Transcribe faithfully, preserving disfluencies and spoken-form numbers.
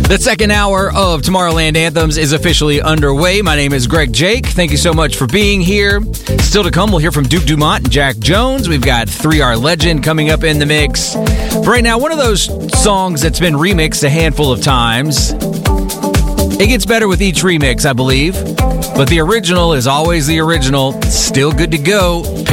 The second hour of Tomorrowland Anthems is officially underway. My name is Greg Jake. Thank you so much for being here. Still to come, we'll hear from Duke Dumont and Jack Jones. We've got three R Legend coming up in the mix. But right now, one of those songs that's been remixed a handful of times. It gets better with each remix, I believe. But the original is always the original. Still good to go.